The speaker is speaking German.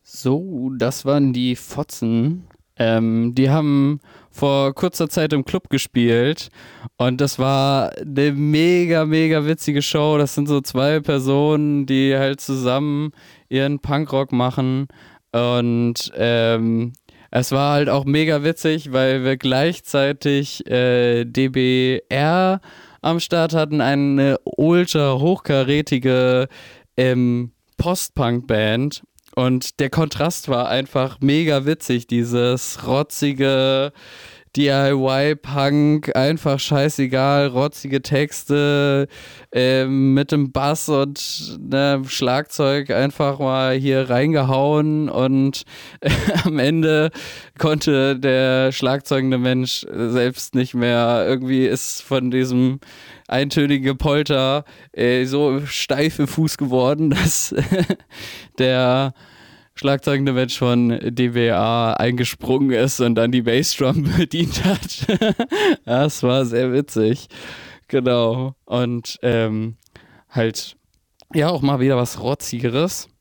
So, das waren die Fotzen. Die haben vor kurzer Zeit im Club gespielt und das war eine mega, mega witzige Show. Das sind so zwei Personen, die halt zusammen ihren Punkrock machen und es war halt auch mega witzig, weil wir gleichzeitig DBR am Start hatten, eine ultra hochkarätige Post-Punk-Band. Und der Kontrast war einfach mega witzig. Dieses rotzige DIY-Punk, einfach scheißegal, rotzige Texte mit dem Bass und Schlagzeug einfach mal hier reingehauen und am Ende konnte der schlagzeugende Mensch selbst nicht mehr, irgendwie ist von diesem eintönige Polter so steif im Fuß geworden, dass der schlagzeugende Mensch von DBA eingesprungen ist und dann die Bassdrum bedient hat. Das war sehr witzig. Genau. Und halt, ja, auch mal wieder was Rotzigeres.